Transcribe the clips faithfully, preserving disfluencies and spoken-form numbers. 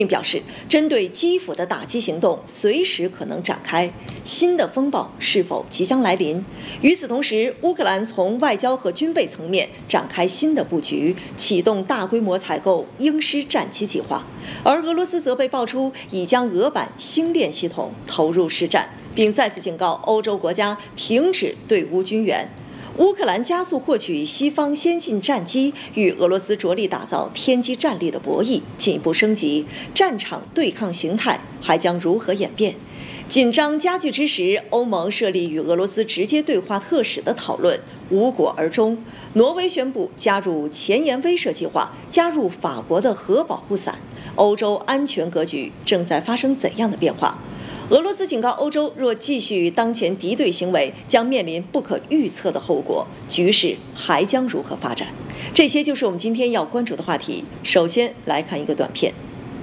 并表示，针对基辅的打击行动随时可能展开，新的风暴是否即将来临？与此同时，乌克兰从外交和军备层面展开新的布局，启动大规模采购鹰狮战机计划，而俄罗斯则被爆出已将俄版星链系统投入实战，并再次警告欧洲国家停止对乌军援。乌克兰加速获取西方先进战机，与俄罗斯着力打造天基战力的博弈进一步升级，战场对抗形态还将如何演变？紧张加剧之时，欧盟设立与俄罗斯直接对话特使的讨论无果而终。挪威宣布加入前沿威慑计划，加入法国的核保护伞。欧洲安全格局正在发生怎样的变化？俄罗斯警告欧洲，若继续当前敌对行为，将面临不可预测的后果，局势还将如何发展？这些就是我们今天要关注的话题。首先来看一个短片。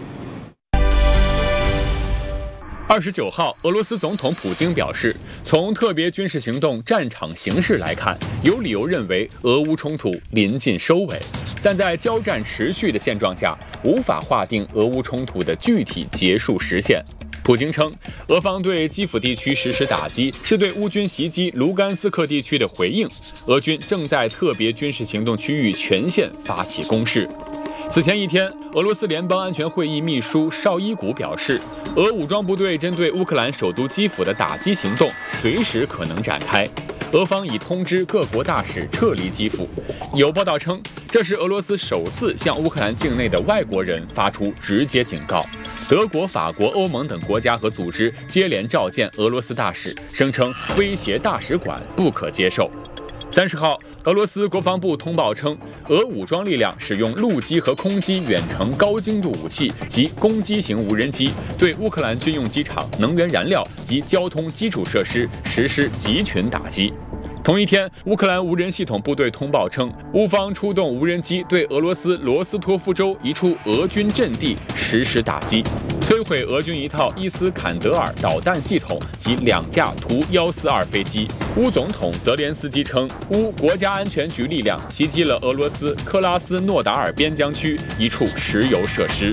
二十九号，俄罗斯总统普京表示，从特别军事行动战场形势来看，有理由认为俄乌冲突临近收尾，但在交战持续的现状下，无法划定俄乌冲突的具体结束时限。普京称，俄方对基辅地区实施打击是对乌军袭击卢甘斯克地区的回应，俄军正在特别军事行动区域全线发起攻势。此前一天，俄罗斯联邦安全会议秘书绍伊古表示，俄武装部队针对乌克兰首都基辅的打击行动随时可能展开，俄方已通知各国大使撤离基辅。有报道称，这是俄罗斯首次向乌克兰境内的外国人发出直接警告。德国、法国、欧盟等国家和组织接连召见俄罗斯大使，声称威胁大使馆不可接受。三十号，俄罗斯国防部通报称，俄武装力量使用陆基和空基远程高精度武器及攻击型无人机，对乌克兰军用机场、能源燃料及交通基础设施实施集群打击。同一天，乌克兰无人系统部队通报称，乌方出动无人机对俄罗斯罗斯托夫州一处俄军阵地实施打击，摧毁俄军一套伊斯坎德尔导弹系统及两架图一四二飞机。乌总统泽连斯基称，乌国家安全局力量袭击了俄罗斯克拉斯诺达尔边疆区一处石油设施。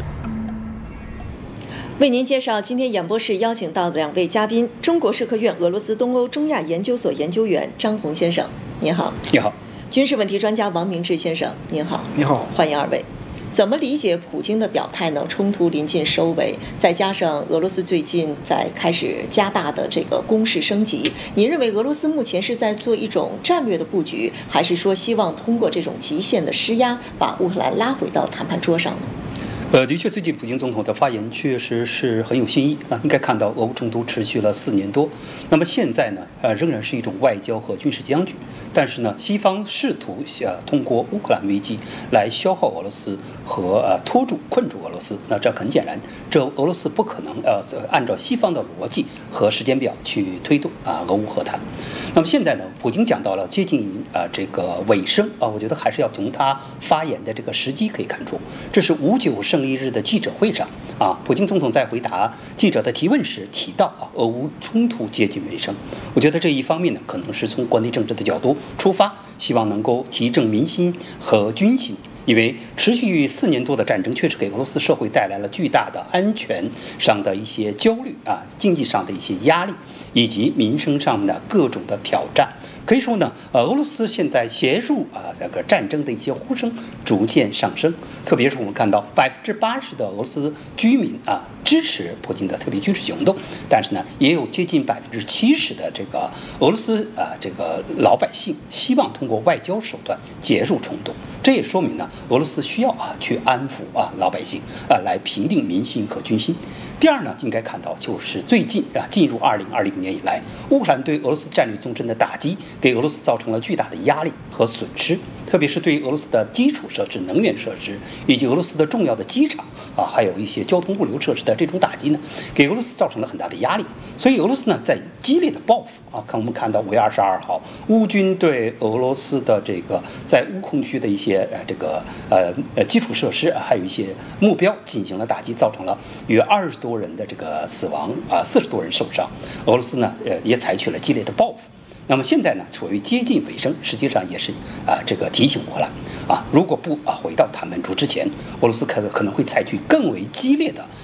为您介绍今天演播室邀请到的两位嘉宾：中国社科院俄罗斯东欧中亚研究所研究员张红先生，您好； 你好； 军事问题专家王明志先生，您好。 你好， 欢迎二位。怎么理解普京的表态呢？冲突临近收尾，再加上俄罗斯最近在开始加大的这个攻势升级，您认为俄罗斯目前是在做一种战略的布局，还是说希望通过这种极限的施压，把乌克兰拉回到谈判桌上呢？ 呃，的确，最近普京总统的发言确实是很有新意啊。应该看到，俄乌冲突持续了四年多，那么现在呢，呃，仍然是一种外交和军事僵局。但是呢，西方试图呃通过乌克兰危机来消耗俄罗斯和呃拖住、困住俄罗斯。那这很显然，这俄罗斯不可能呃按照西方的逻辑和时间表去推动啊俄乌和谈。那么现在呢，普京讲到了接近啊、呃、这个尾声啊，我觉得还是要从他发言的这个时机可以看出，这是五九胜利日的记者会上啊，普京总统在回答记者的提问时提到啊，俄乌冲突接近尾声。我觉得这一方面呢，可能是从国内政治的角度出发，希望能够提振民心和军心。因为持续四年多的战争确实给俄罗斯社会带来了巨大的安全上的一些焦虑啊，经济上的一些压力，以及民生上的各种的挑战。可以说呢，呃，俄罗斯现在协助啊这个战争的一些呼声逐渐上升，特别是我们看到百分之八十的俄罗斯居民啊支持普京的特别军事行动，但是呢，也有接近百分之七十的这个俄罗斯啊这个老百姓希望通过外交手段结束冲突。这也说明呢，俄罗斯需要啊去安抚啊老百姓啊，来平定民心和军心。第二呢，应该看到就是最近啊，进入二零二零年以来，乌克兰对俄罗斯战略纵深的打击，给俄罗斯造成了巨大的压力和损失，特别是对俄罗斯的基础设施、能源设施以及俄罗斯的重要的机场啊，还有一些交通物流设施的这种打击呢，给俄罗斯造成了很大的压力。所以俄罗斯呢，在激烈的报复啊，看我们看到五月二十二号，乌军对俄罗斯的这个在乌控区的一些呃这个呃呃基础设施，还有一些目标进行了打击，造成了约二十多人的这个死亡啊，四十多人受伤。俄罗斯呢，呃也采取了激烈的报复。那么现在呢，处于接近尾声，实际上也是啊、呃，这个提醒乌克兰， 啊，如果不啊回到谈判桌之前，俄罗斯可可能会采取更为激烈的